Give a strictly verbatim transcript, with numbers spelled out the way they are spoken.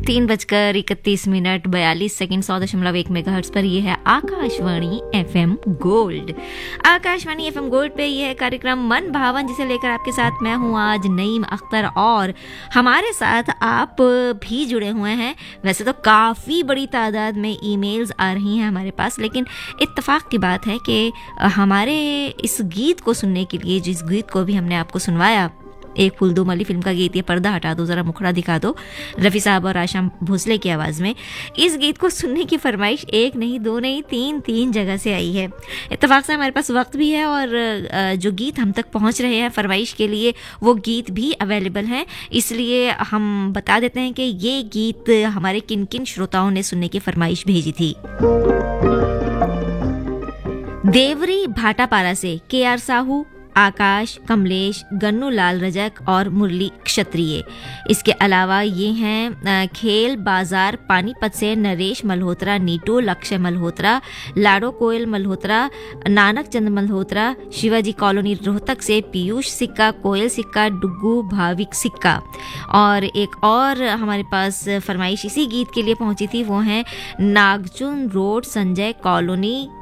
तीन बजकर इकतीस मिनट बयालीस सेकंड सौ दशमलव एक मेगाहर्ट्ज पर यह है Akashvani FM gold. Akashvani FM gold पे यह है कार्यक्रम मन भावन, जिसे लेकर आपके साथ मैं हूँ आज नईम अख्तर, और हमारे साथ आप भी जुड़े हुए हैं। वैसे तो काफ़ी बड़ी तादाद में ईमेल्स आ रही हैं हमारे पास, लेकिन इत्तेफाक की बात है कि हमारे इस गीत को सुनने के लिए, जिस गीत को भी हमने आपको सुनवाया, एक फूल दो मली फिल्म का गीत, ये पर्दा हटा दो जरा मुखड़ा दिखा दो, रफ़ी साहब और आशा भोसले की आवाज़ में, इस गीत को सुनने की फरमाइश एक नहीं दो नहीं तीन तीन जगह से आई है। इत्तेफाक से हमारे पास वक्त भी है और जो गीत हम तक पहुंच रहे हैं फरमाइश के लिए, वो गीत भी अवेलेबल हैं। इसलिए हम बता देते हैं कि ये गीत हमारे किन किन श्रोताओं ने सुनने की फरमाइश भेजी थी। देवरी भाटापारा से के आर साहू, आकाश, कमलेश, गन्नू लाल रजक और मुरली क्षत्रिय। इसके अलावा ये हैं खेल बाजार पानीपत से नरेश मल्होत्रा, नीटू लक्ष्य मल्होत्रा, लाडो कोयल मल्होत्रा, नानक चंद मल्होत्रा, शिवाजी कॉलोनी रोहतक से पीयूष सिक्का, कोयल सिक्का, डुग्गू भाविक सिक्का। और एक और हमारे पास फरमाइश इसी गीत के लिए पहुंची थी, वो हैं नागचुन रोड संजय कॉलोनी